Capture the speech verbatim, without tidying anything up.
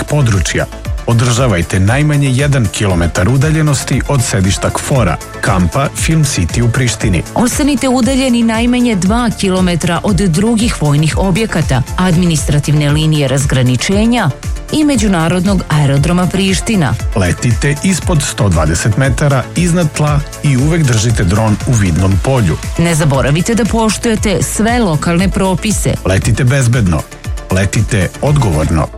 područja. Održavajte najmanje jedan kilometar udaljenosti od sedišta KFOR-a, kampa Film City u Prištini. Ostanite udaljeni najmanje dva kilometra od drugih vojnih objekata, administrativne linije razgraničenja i međunarodnog aerodroma Priština. Letite ispod sto dvadeset metara iznad tla i uvek držite dron u vidnom polju. Ne zaboravite da poštujete sve lokalne propise. Letite bezbedno. Letite odgovorno.